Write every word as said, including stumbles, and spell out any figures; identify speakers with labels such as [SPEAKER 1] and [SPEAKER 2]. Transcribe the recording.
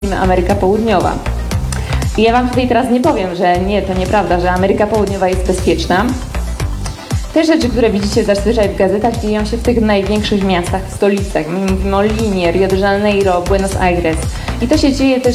[SPEAKER 1] Ameryka Południowa. I ja wam tutaj teraz nie powiem, że nie, to nieprawda, że Ameryka Południowa jest bezpieczna. Te rzeczy, które widzicie zazwyczaj w gazetach, dzieją się w tych największych miastach, stolicach. My mówimy o Limie, Rio de Janeiro, Buenos Aires. I to się dzieje też